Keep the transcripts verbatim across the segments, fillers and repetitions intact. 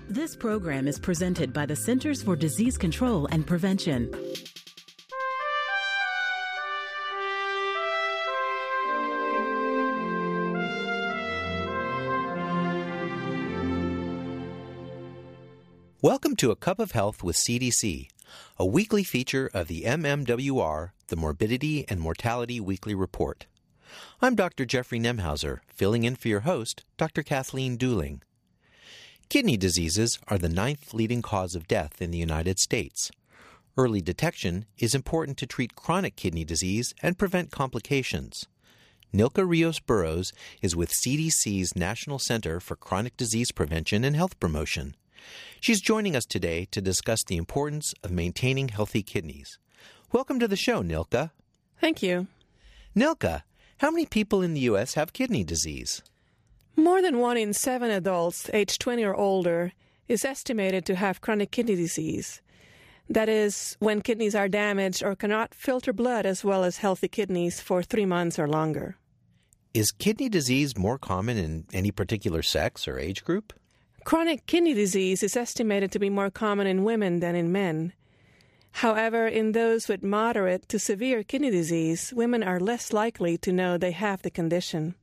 This program is presented by the Centers for Disease Control and Prevention. Welcome to A Cup of Health with C D C, a weekly feature of the M M W R, the Morbidity and Mortality Weekly Report. I'm Doctor Jeffrey Nemhauser, filling in for your host, Doctor Kathleen Dooling. Kidney diseases are the ninth leading cause of death in the United States. Early detection is important to treat chronic kidney disease and prevent complications. Nilka Rios Burrows is with C D C's National Center for Chronic Disease Prevention and Health Promotion. She's joining us today to discuss the importance of maintaining healthy kidneys. Welcome to the show, Nilka. Thank you. Nilka, how many people in the U S have kidney disease? More than one in seven adults aged twenty or older is estimated to have chronic kidney disease. That is, when kidneys are damaged or cannot filter blood as well as healthy kidneys for three months or longer. Is kidney disease more common in any particular sex or age group? Chronic kidney disease is estimated to be more common in women than in men. However, in those with moderate to severe kidney disease, women are less likely to know they have the condition.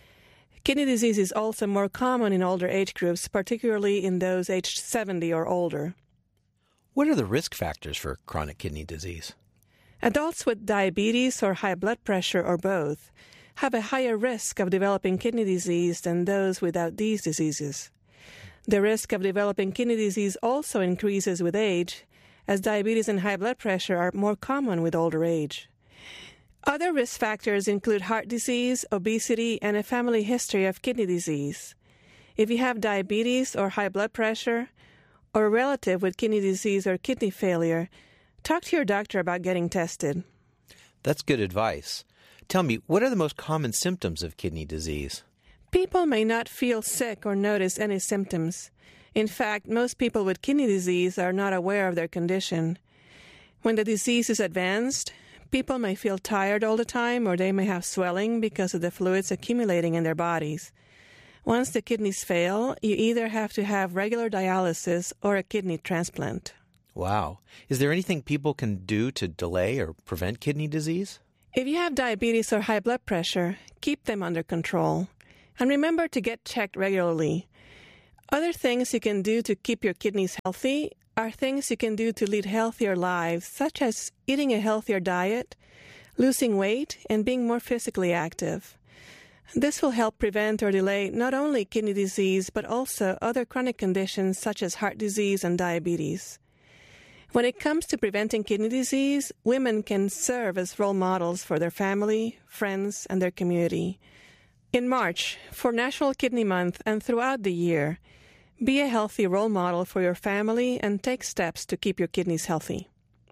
Kidney disease is also more common in older age groups, particularly in those aged seventy or older. What are the risk factors for chronic kidney disease? Adults with diabetes or high blood pressure or both have a higher risk of developing kidney disease than those without these diseases. The risk of developing kidney disease also increases with age, as diabetes and high blood pressure are more common with older age. Other risk factors include heart disease, obesity, and a family history of kidney disease. If you have diabetes or high blood pressure, or a relative with kidney disease or kidney failure, talk to your doctor about getting tested. That's good advice. Tell me, what are the most common symptoms of kidney disease? People may not feel sick or notice any symptoms. In fact, most people with kidney disease are not aware of their condition. When the disease is advanced, people may feel tired all the time, or they may have swelling because of the fluids accumulating in their bodies. Once the kidneys fail, you either have to have regular dialysis or a kidney transplant. Wow. Is there anything people can do to delay or prevent kidney disease? If you have diabetes or high blood pressure, keep them under control. And remember to get checked regularly. Other things you can do to keep your kidneys healthy are things you can do to lead healthier lives, such as eating a healthier diet, losing weight, and being more physically active. This will help prevent or delay not only kidney disease, but also other chronic conditions such as heart disease and diabetes. When it comes to preventing kidney disease, women can serve as role models for their family, friends, and their community. In March, for National Kidney Month and throughout the year, be a healthy role model for your family and take steps to keep your kidneys healthy.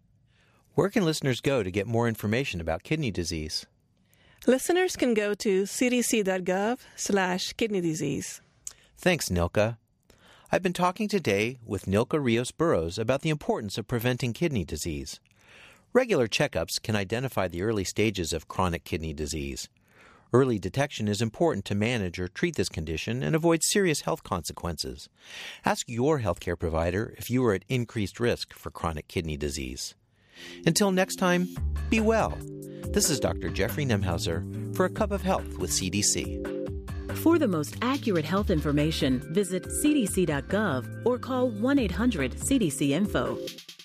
Where can listeners go to get more information about kidney disease? Listeners can go to cdc.gov slash kidney disease. Thanks, Nilka. I've been talking today with Nilka Rios Burrows about the importance of preventing kidney disease. Regular checkups can identify the early stages of chronic kidney disease. Early detection is important to manage or treat this condition and avoid serious health consequences. Ask your healthcare provider if you are at increased risk for chronic kidney disease. Until next time, be well. This is Doctor Jeffrey Nemhauser for A Cup of Health with C D C. For the most accurate health information, visit c d c dot gov or call one eight hundred C D C info.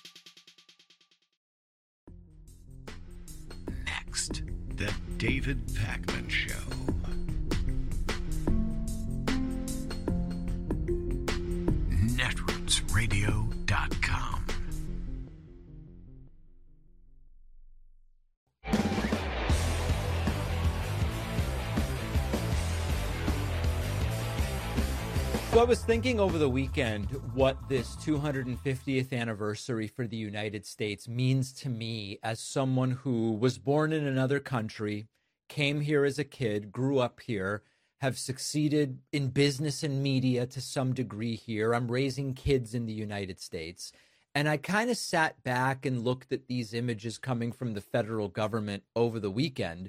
Next, The David Pakman Show. netroots radio dot com. So I was thinking over the weekend what this two hundred fiftieth anniversary for the United States means to me as someone who was born in another country, came here as a kid, grew up here, have succeeded in business and media to some degree here. I'm raising kids in the United States. And I kind of sat back and looked at these images coming from the federal government over the weekend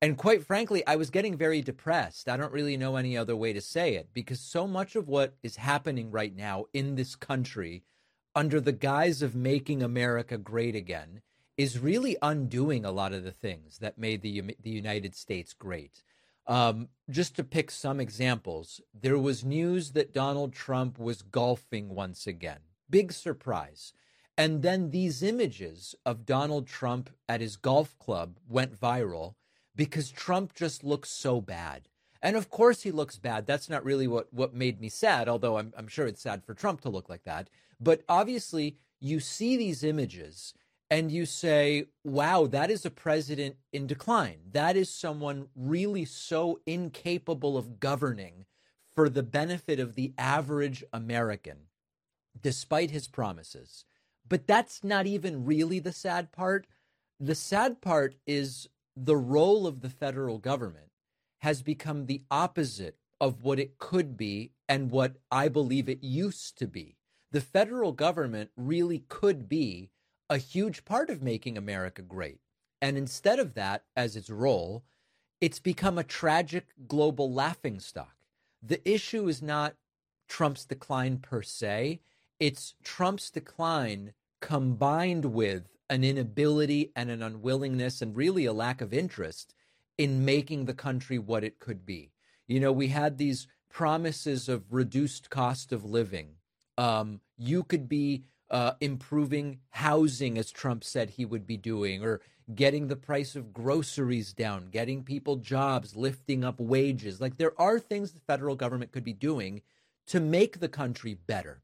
And quite frankly, I was getting very depressed. I don't really know any other way to say it, because so much of what is happening right now in this country under the guise of making America great again is really undoing a lot of the things that made the, the United States great. Um, just to pick some examples, there was news that Donald Trump was golfing once again. Big surprise. And then these images of Donald Trump at his golf club went viral because Trump just looks so bad. And of course he looks bad. That's not really what, what made me sad, although I'm, I'm sure it's sad for Trump to look like that. But obviously you see these images and you say, wow, that is a president in decline. That is someone really so incapable of governing for the benefit of the average American, despite his promises. But that's not even really the sad part. The sad part is the role of the federal government has become the opposite of what it could be and what I believe it used to be. The federal government really could be a huge part of making America great. And instead of that as its role, it's become a tragic global laughingstock. The issue is not Trump's decline per se. It's Trump's decline combined with an inability and an unwillingness and really a lack of interest in making the country what it could be. You know, we had these promises of reduced cost of living. Um, you could be uh, improving housing, as Trump said he would be doing, or getting the price of groceries down, getting people jobs, lifting up wages. Like, there are things the federal government could be doing to make the country better.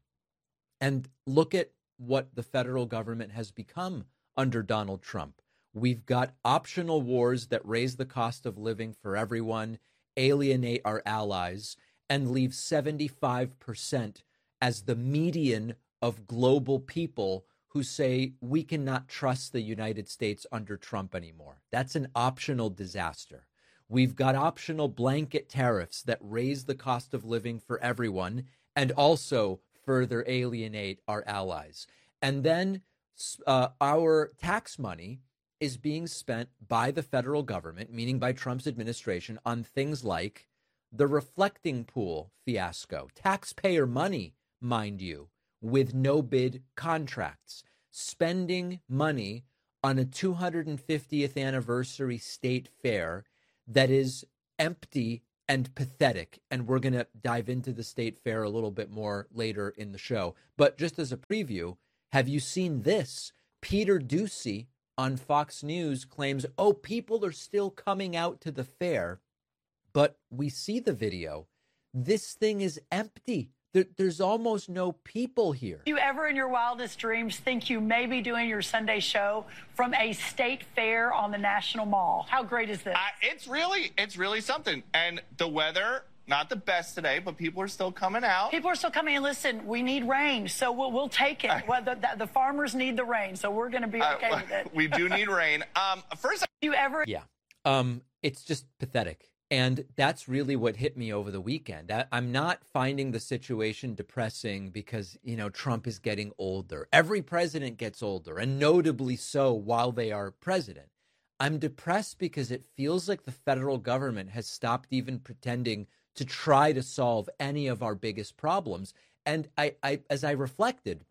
And look at what the federal government has become under Donald Trump. We've got optional wars that raise the cost of living for everyone, alienate our allies, and leave seventy-five percent as the median of global people who say we cannot trust the United States under Trump anymore. That's an optional disaster. We've got optional blanket tariffs that raise the cost of living for everyone and also further alienate our allies. And then uh, our tax money is being spent by the federal government, meaning by Trump's administration, on things like the reflecting pool fiasco, taxpayer money, mind you, with no bid contracts, spending money on a two hundred fiftieth anniversary state fair that is empty and pathetic. And we're going to dive into the state fair a little bit more later in the show. But just as a preview, have you seen this? Peter Doocy on Fox News claims, oh, people are still coming out to the fair, but we see the video. This thing is empty. There, there's almost no people here. Do you ever in your wildest dreams think you may be doing your Sunday show from a state fair on the National Mall? How great is this? Uh, it's really, it's really something. And the weather, not the best today, but people are still coming out. People are still coming in. Listen, we need rain, so we'll, we'll take it. Well, the, the, the farmers need the rain, so we're going to be okay uh, with it. We do need rain. Um, first, do you ever? Yeah, um, it's just pathetic. And that's really what hit me over the weekend. I, I'm not finding the situation depressing because, you know, Trump is getting older. Every president gets older, and notably so while they are president. I'm depressed because it feels like the federal government has stopped even pretending to try to solve any of our biggest problems. And I, I as I reflected,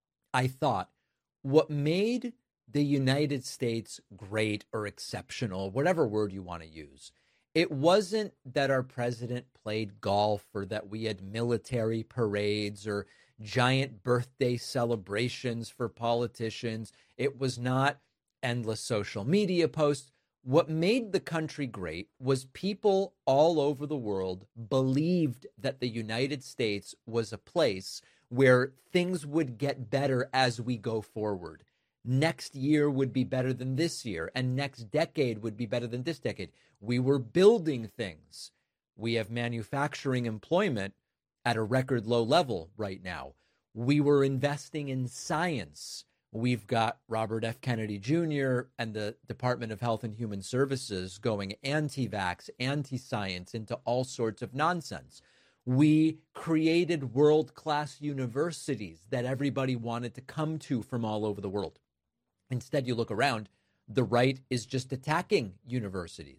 I thought what made the United States great or exceptional, whatever word you want to use, it wasn't that our president played golf or that we had military parades or giant birthday celebrations for politicians. It was not endless social media posts. What made the country great was people all over the world believed that the United States was a place where things would get better as we go forward. Next year would be better than this year, and next decade would be better than this decade. We were building things. We have manufacturing employment at a record low level right now. We were investing in science. We've got Robert F. Kennedy Junior and the Department of Health and Human Services going anti-vax, anti-science into all sorts of nonsense. We created world-class universities that everybody wanted to come to from all over the world. Instead, you look around, the right is just attacking universities.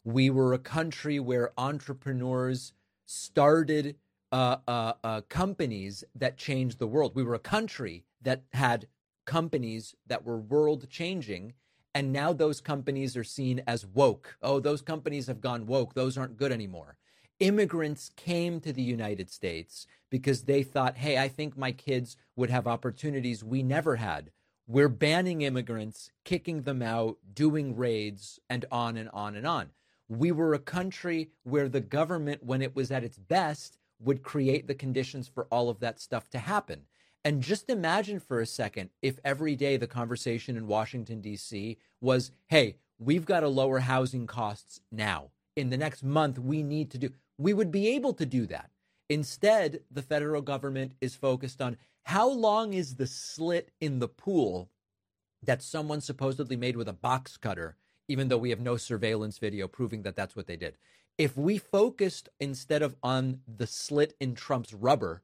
We were a country where entrepreneurs started uh, uh, uh, companies that changed the world. We were a country that had companies that were world-changing, and now those companies are seen as woke. Oh, those companies have gone woke. Those aren't good anymore. Immigrants came to the United States because they thought, hey, I think my kids would have opportunities we never had. We're banning immigrants, kicking them out, doing raids, and on and on and on. We were a country where the government, when it was at its best, would create the conditions for all of that stuff to happen. And just imagine for a second if every day the conversation in Washington, D C was, hey, we've got to lower housing costs now. In the next month, we need to do, we would be able to do that. Instead, the federal government is focused on how long is the slit in the pool that someone supposedly made with a box cutter, even though we have no surveillance video proving that that's what they did. If we focused instead of on the slit in Trump's rubber,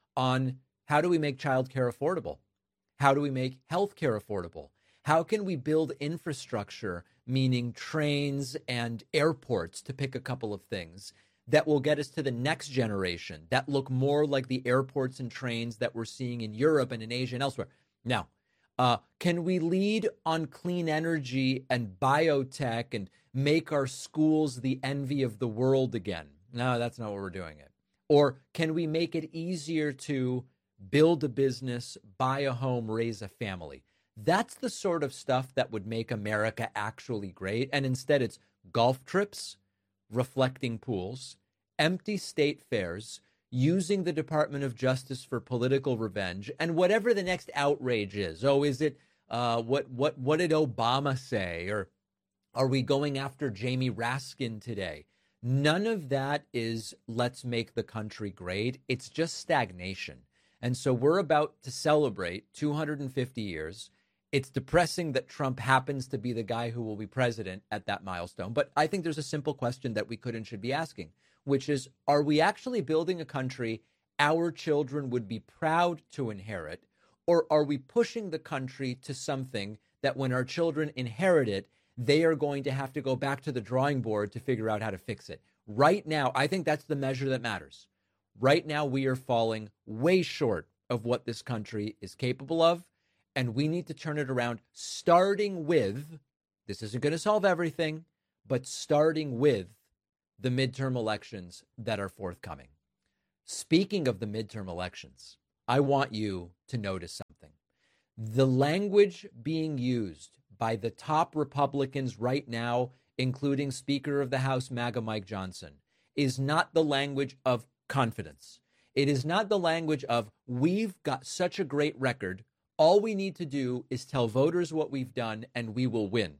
on how do we make childcare affordable? How do we make healthcare affordable? How can we build infrastructure, meaning trains and airports, to pick a couple of things, that will get us to the next generation, that look more like the airports and trains that we're seeing in Europe and in Asia and elsewhere? Now, uh, can we lead on clean energy and biotech and make our schools the envy of the world again? No, that's not what we're doing it. Or can we make it easier to build a business, buy a home, raise a family? That's the sort of stuff that would make America actually great. And instead it's golf trips, reflecting pools, empty state fairs, using the Department of Justice for political revenge, and whatever the next outrage is. Oh, is it, uh, what, what, what did Obama say? Or are we going after Jamie Raskin today? None of that is let's make the country great. It's just stagnation. And so we're about to celebrate two hundred fifty years. It's depressing that Trump happens to be the guy who will be president at that milestone. But I think there's a simple question that we could and should be asking, which is, are we actually building a country our children would be proud to inherit? Or are we pushing the country to something that when our children inherit it, they are going to have to go back to the drawing board to figure out how to fix it? Right now, I think that's the measure that matters. Right now, we are falling way short of what this country is capable of. And we need to turn it around, starting with, this isn't going to solve everything, but starting with the midterm elections that are forthcoming. Speaking of the midterm elections, I want you to notice something. The language being used by the top Republicans right now, including Speaker of the House MAGA Mike Johnson, is not the language of confidence. It is not the language of, we've got such a great record, all we need to do is tell voters what we've done and we will win.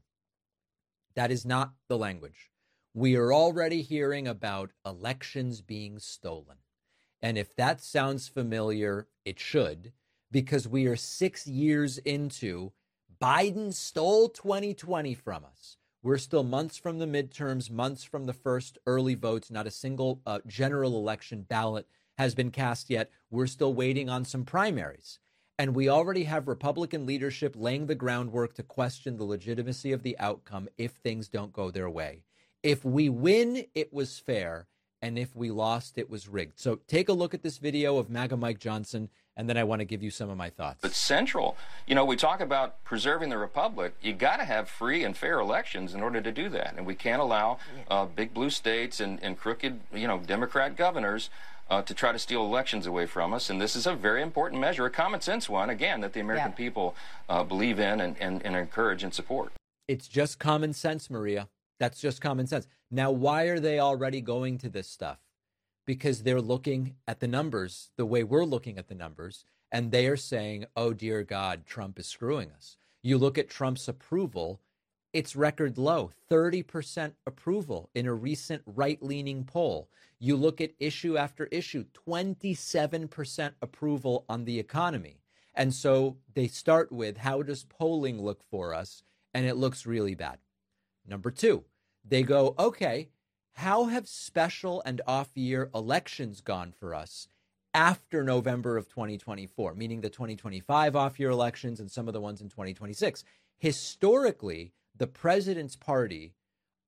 That is not the language. We are already hearing about elections being stolen. And if that sounds familiar, it should, because we are six years into Biden stole twenty twenty from us. We're still months from the midterms, months from the first early votes. Not a single uh, general election ballot has been cast yet. We're still waiting on some primaries. And we already have Republican leadership laying the groundwork to question the legitimacy of the outcome if things don't go their way. If we win, it was fair. And if we lost, it was rigged. So take a look at this video of MAGA Mike Johnson, and then I want to give you some of my thoughts. It's central. You know, we talk about preserving the republic. You got to have free and fair elections in order to do that. And we can't allow uh, big blue states and, and crooked, you know, Democrat governors Uh, to try to steal elections away from us. And this is a very important measure, a common sense one, again, that the American yeah. people uh, believe in and, and, and encourage and support. It's just common sense, Maria. That's just common sense. Now, why are they already going to this stuff? Because they're looking at the numbers the way we're looking at the numbers, and they are saying, oh, dear God, Trump is screwing us. You look at Trump's approval, it's record low, thirty percent approval in a recent right-leaning poll. You look at issue after issue, twenty-seven percent approval on the economy. And so they start with, how does polling look for us? And it looks really bad. Number two, they go, okay, how have special and off-year elections gone for us after November of twenty twenty-four, meaning the twenty twenty-five off-year elections and some of the ones in twenty twenty-six? Historically, the president's party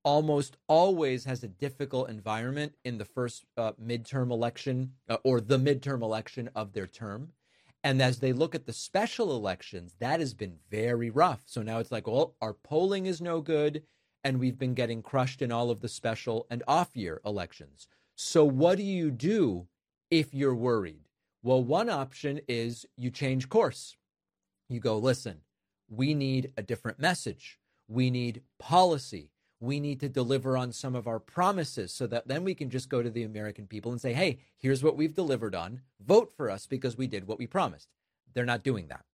almost always has a difficult environment in the first uh, midterm election uh, or the midterm election of their term. And as they look at the special elections, that has been very rough. So now it's like, well, our polling is no good, and we've been getting crushed in all of the special and off-year elections. So what do you do if you're worried? Well, one option is you change course. You go, listen, we need a different message. We need policy. We need to deliver on some of our promises so that then we can just go to the American people and say, hey, here's what we've delivered on. Vote for us because we did what we promised. They're not doing that.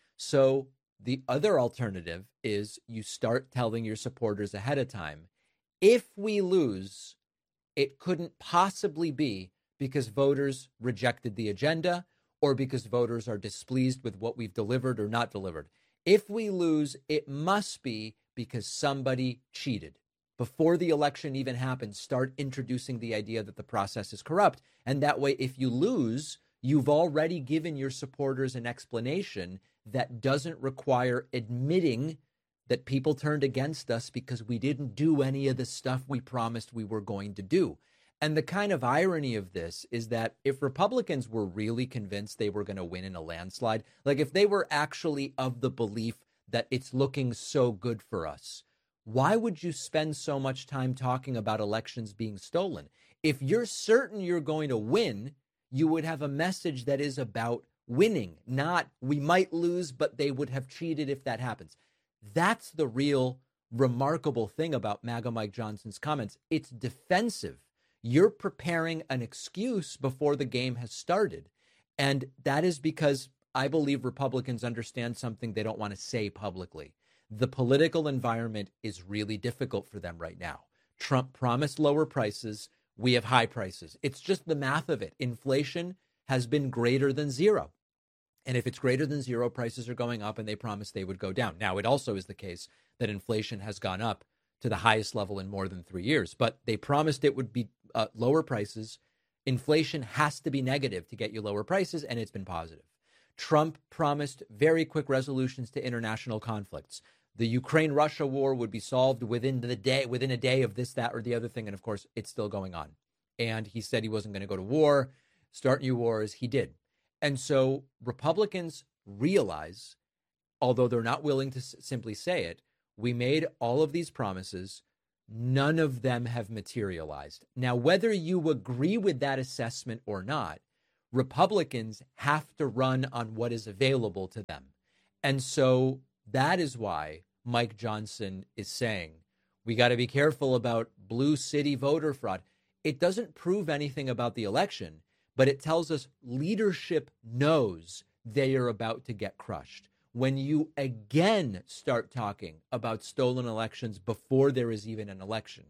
So the other alternative is you start telling your supporters ahead of time, if we lose, it couldn't possibly be because voters rejected the agenda or because voters are displeased with what we've delivered or not delivered. If we lose, it must be because somebody cheated. Before the election even happens, start introducing the idea that the process is corrupt. And that way, if you lose, you've already given your supporters an explanation that doesn't require admitting that people turned against us because we didn't do any of the stuff we promised we were going to do. And the kind of irony of this is that if Republicans were really convinced they were going to win in a landslide, like if they were actually of the belief that it's looking so good for us, why would you spend so much time talking about elections being stolen? If you're certain you're going to win, you would have a message that is about winning, not we might lose, but they would have cheated if that happens. That's the real remarkable thing about MAGA Mike Johnson's comments. It's defensive. You're preparing an excuse before the game has started. And that is because I believe Republicans understand something they don't want to say publicly. The political environment is really difficult for them right now. Trump promised lower prices. We have high prices. It's just the math of it. Inflation has been greater than zero. And if it's greater than zero, prices are going up, and they promised they would go down. Now, it also is the case that inflation has gone up to the highest level in more than three years. But they promised it would be uh, lower prices. Inflation has to be negative to get you lower prices, and it's been positive. Trump promised very quick resolutions to international conflicts. The Ukraine-Russia war would be solved within the day, within a day of this, that, or the other thing. And of course, it's still going on. And he said he wasn't going to go to war, start new wars. He did. And so Republicans realize, although they're not willing to s- simply say it, we made all of these promises. None of them have materialized. Now, whether you agree with that assessment or not, Republicans have to run on what is available to them. And so that is why Mike Johnson is saying we got to be careful about blue city voter fraud. It doesn't prove anything about the election, but it tells us leadership knows they are about to get crushed. When you again start talking about stolen elections before there is even an election,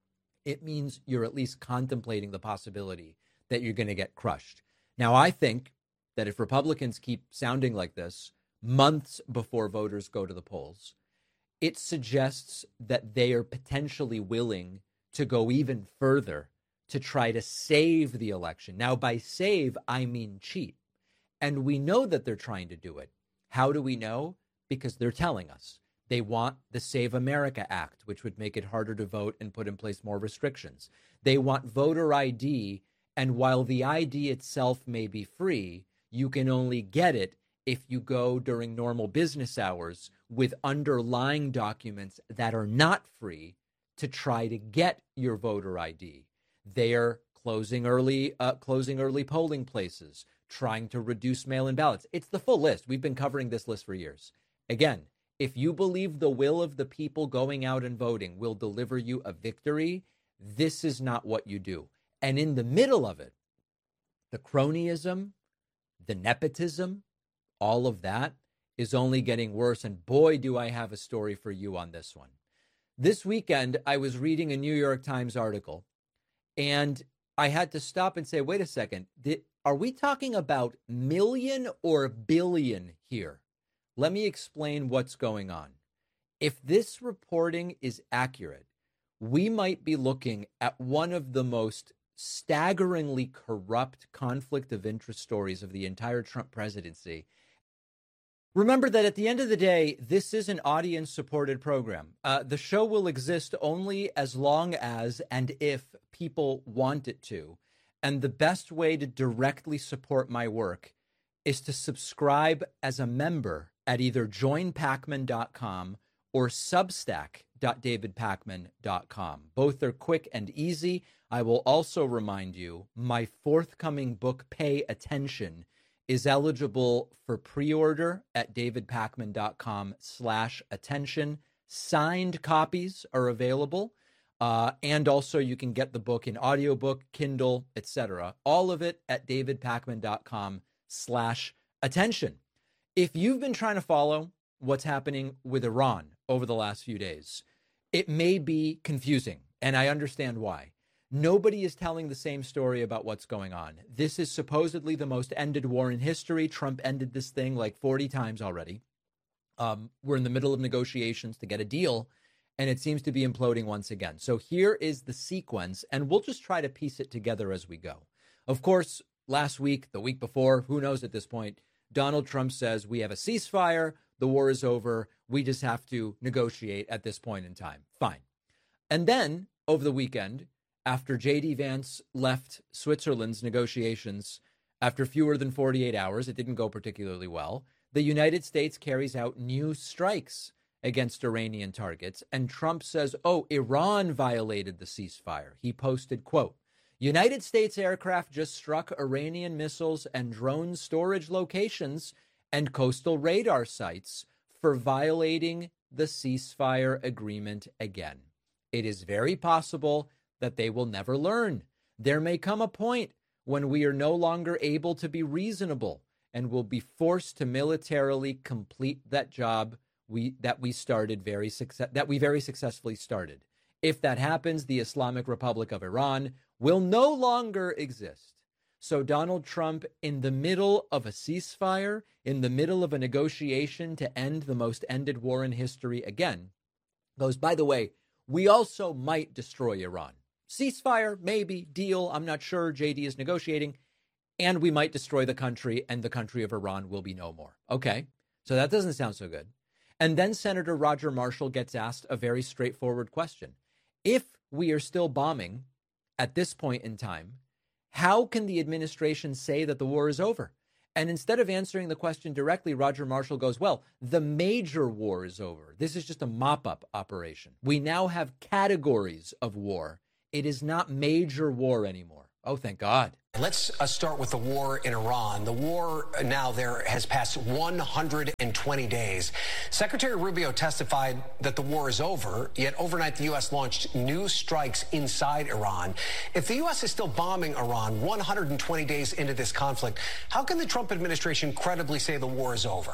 it means you're at least contemplating the possibility that you're going to get crushed. Now, I think that if Republicans keep sounding like this months before voters go to the polls, it suggests that they are potentially willing to go even further to try to save the election. Now, by save, I mean cheat. And we know that they're trying to do it. How do we know? Because they're telling us. They want the Save America Act, which would make it harder to vote and put in place more restrictions. They want voter I D, and while the I D itself may be free, you can only get it if you go during normal business hours with underlying documents that are not free to try to get your voter I D. They're closing early, uh, closing early polling places, trying to reduce mail-in ballots. It's the full list. We've been covering this list for years. Again, if you believe the will of the people going out and voting will deliver you a victory, this is not what you do. And in the middle of it, the cronyism, the nepotism, all of that is only getting worse. And boy, do I have a story for you on this one. This weekend, I was reading a New York Times article, and I had to stop and say, wait a second, did, are we talking about million or billion here? Let me explain what's going on. If this reporting is accurate, we might be looking at one of the most staggeringly corrupt conflict of interest stories of the entire Trump presidency. Remember that at the end of the day, this is an audience-supported program. Uh, the show will exist only as long as and if people want it to. And the best way to directly support my work is to subscribe as a member at either join pacman dot com or substack dot david pacman dot com. Both are quick and easy. I will also remind you, my forthcoming book, Pay Attention, is eligible for pre-order at david pacman dot com slash attention. Signed copies are available. Uh, and also you can get the book in audiobook, Kindle, et cetera. All of it at david pacman dot com slash attention. If you've been trying to follow what's happening with Iran over the last few days, it may be confusing, and I understand why. Nobody is telling the same story about what's going on. This is supposedly the most ended war in history. Trump ended this thing like forty times already. Um, we're in the middle of negotiations to get a deal, and it seems to be imploding once again. So here is the sequence, and we'll just try to piece it together as we go. Of course, last week, the week before, who knows at this point, Donald Trump says we have a ceasefire, the war is over, we just have to negotiate at this point in time. Fine. And then, over the weekend, after J D Vance left Switzerland's negotiations, after fewer than forty-eight hours, it didn't go particularly well, the United States carries out new strikes against Iranian targets, and Trump says, oh, Iran violated the ceasefire. He posted, quote, United States aircraft just struck Iranian missiles and drone storage locations and coastal radar sites for violating the ceasefire agreement again. It is very possible that they will never learn. There may come a point when we are no longer able to be reasonable and will be forced to militarily complete that job we that we started very success that we very successfully started. If that happens, the Islamic Republic of Iran will no longer exist. So Donald Trump, in the middle of a ceasefire, in the middle of a negotiation to end the most ended war in history again, goes, by the way, we also might destroy Iran. Ceasefire, maybe, deal, I'm not sure, J D is negotiating, and we might destroy the country, and the country of Iran will be no more. Okay, so that doesn't sound so good. And then Senator Roger Marshall gets asked a very straightforward question. If we are still bombing at this point in time, how can the administration say that the war is over? And instead of answering the question directly, Roger Marshall goes, well, the major war is over. This is just a mop-up operation. We now have categories of war. It is not major war anymore. Oh, thank God. Let's uh, start with the war in Iran. The war now there has passed one hundred twenty days. Secretary Rubio testified that the war is over, yet overnight the U S launched new strikes inside Iran. If the U S is still bombing Iran one hundred twenty days into this conflict, how can the Trump administration credibly say the war is over?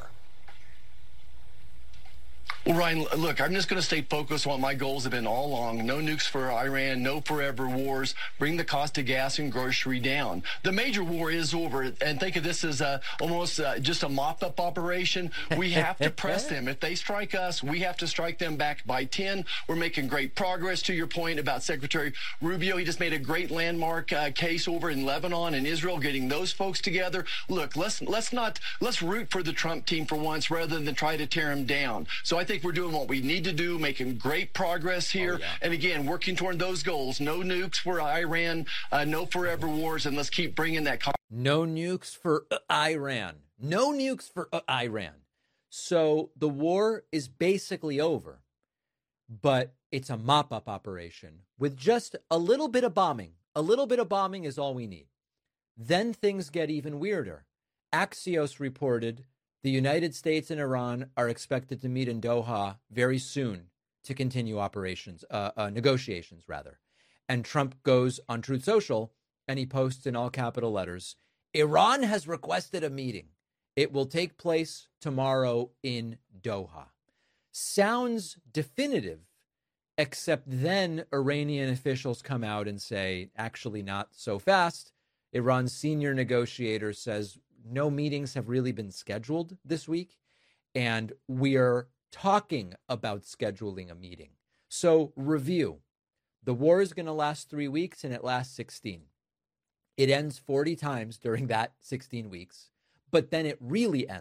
Well, Ryan, look, I'm just going to stay focused on what my goals have been all along. No nukes for Iran, no forever wars, bring the cost of gas and grocery down. The major war is over, and think of this as a, almost uh, just a mop-up operation. We have to press them. If they strike us, we have to strike them back by ten. We're making great progress. To your point about Secretary Rubio, he just made a great landmark uh, case over in Lebanon and Israel, getting those folks together. Look, let's let's not let's root for the Trump team for once rather than try to tear him down. So I think we're doing what we need to do, making great progress here. Oh, yeah. And again, working toward those goals. No nukes for Iran, uh, no forever wars, and let's keep bringing that. Con- no nukes for uh, Iran. No nukes for uh, Iran. So the war is basically over, but it's a mop-up operation with just a little bit of bombing. A little bit of bombing is all we need. Then things get even weirder. Axios reported the United States and Iran are expected to meet in Doha very soon to continue operations, uh, uh, negotiations, rather. And Trump goes on Truth Social and he posts in all capital letters, Iran has requested a meeting. It will take place tomorrow in Doha. Sounds definitive, except then Iranian officials come out and say, actually not so fast. Iran's senior negotiator says, no meetings have really been scheduled this week, and we are talking about scheduling a meeting. So review. The war is going to last three weeks, and it lasts sixteen. It ends forty times during that sixteen weeks, but then it really ends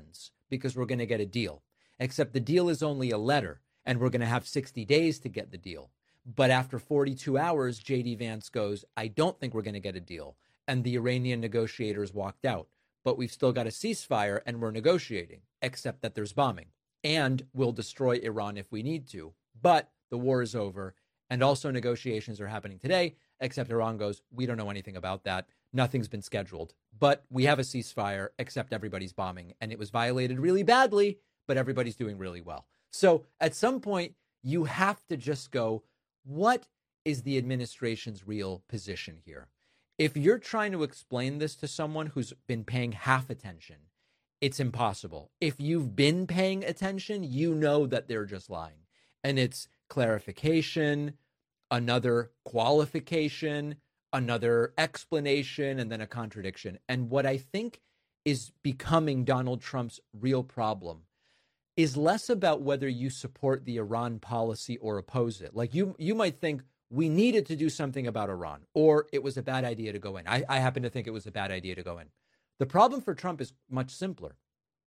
because we're going to get a deal. Except the deal is only a letter, and we're going to have sixty days to get the deal. But after forty-two hours, J D Vance goes, I don't think we're going to get a deal. And the Iranian negotiators walked out. But we've still got a ceasefire, and we're negotiating, except that there's bombing. And we'll destroy Iran if we need to. But the war is over, and also negotiations are happening today, except Iran goes, we don't know anything about that. Nothing's been scheduled. But we have a ceasefire, except everybody's bombing. And it was violated really badly, but everybody's doing really well. So at some point, you have to just go, what is the administration's real position here? If you're trying to explain this to someone who's been paying half attention, it's impossible. If you've been paying attention, you know that they're just lying. And it's clarification, another qualification, another explanation, and then a contradiction. And what I think is becoming Donald Trump's real problem is less about whether you support the Iran policy or oppose it. Like you, you might think we needed to do something about Iran, or it was a bad idea to go in. I, I happen to think it was a bad idea to go in. The problem for Trump is much simpler.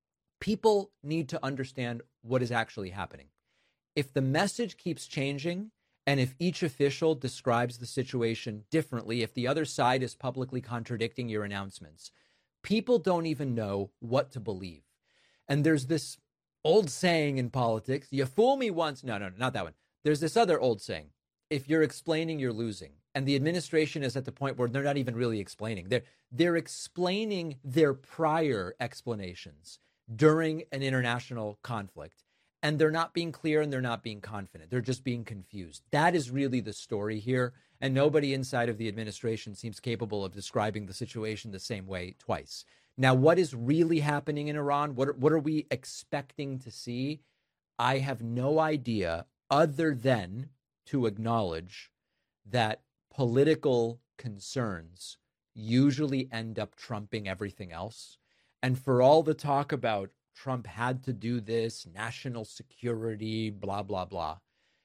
People need to understand what is actually happening. If the message keeps changing, and if each official describes the situation differently, if the other side is publicly contradicting your announcements, people don't even know what to believe. And there's this old saying in politics, you fool me once. No, no, not that one. There's this other old saying, if you're explaining, you're losing. And the administration is at the point where they're not even really explaining. They're, they're explaining their prior explanations during an international conflict. And they're not being clear and they're not being confident. They're just being confused. That is really the story here. And nobody inside of the administration seems capable of describing the situation the same way twice. Now, what is really happening in Iran? What are, what are we expecting to see? I have no idea other than to acknowledge that political concerns usually end up trumping everything else. And for all the talk about Trump had to do this, national security, blah, blah, blah,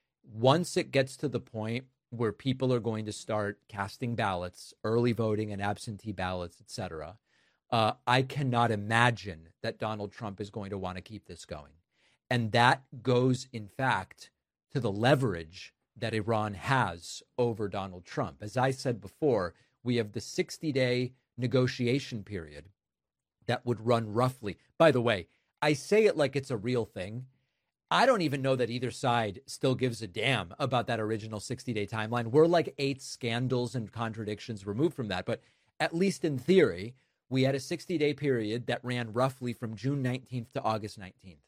once it gets to the point where people are going to start casting ballots, early voting and absentee ballots, et cetera, uh, I cannot imagine that Donald Trump is going to want to keep this going. And that goes, in fact, to the leverage that Iran has over Donald Trump. As I said before, we have the sixty-day negotiation period that would run roughly. By the way, I say it like it's a real thing. I don't even know that either side still gives a damn about that original sixty-day timeline. We're like eight scandals and contradictions removed from that. But at least in theory, we had a sixty-day period that ran roughly from June nineteenth to August nineteenth.